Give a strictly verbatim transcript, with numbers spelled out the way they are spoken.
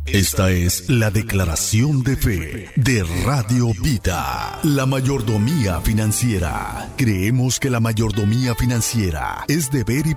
Esta es la declaración de fe de Radio Vida. La mayordomía financiera. Creemos que la mayordomía financiera es deber y